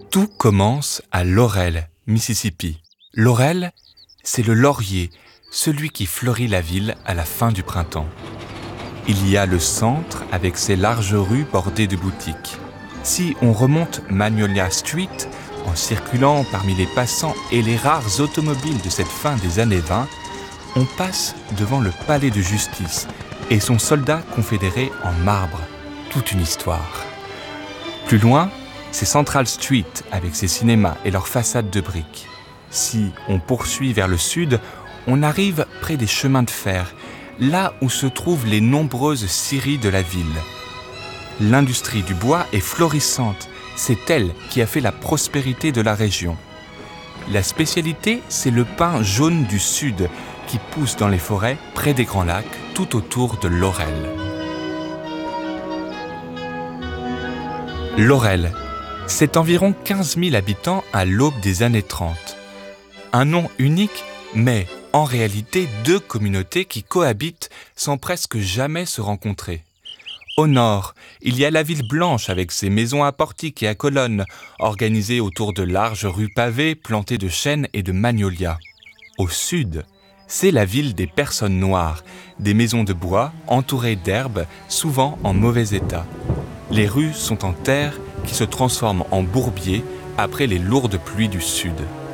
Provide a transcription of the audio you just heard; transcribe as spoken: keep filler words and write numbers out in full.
Tout commence à Laurel, Mississippi. Laurel, c'est le laurier, celui qui fleurit la ville à la fin du printemps. Il y a le centre avec ses larges rues bordées de boutiques. Si on remonte Magnolia Street, en circulant parmi les passants et les rares automobiles de cette fin des années vingt, on passe devant le palais de justice et son soldat confédéré en marbre. Toute une histoire. Plus loin, c'est Central Street avec ses cinémas et leurs façades de briques. Si on poursuit vers le sud, on arrive près des chemins de fer, là où se trouvent les nombreuses scieries de la ville. L'industrie du bois est florissante, c'est elle qui a fait la prospérité de la région. La spécialité, c'est le pin jaune du sud, qui pousse dans les forêts près des Grands Lacs, tout autour de Laurel. Laurel, c'est environ quinze mille habitants à l'aube des années trente. Un nom unique, mais en réalité deux communautés qui cohabitent sans presque jamais se rencontrer. Au nord, il y a la ville blanche avec ses maisons à portiques et à colonnes, organisées autour de larges rues pavées plantées de chênes et de magnolias. Au sud, c'est la ville des personnes noires, des maisons de bois entourées d'herbes, souvent en mauvais état. Les rues sont en terre qui se transforment en bourbiers après les lourdes pluies du sud.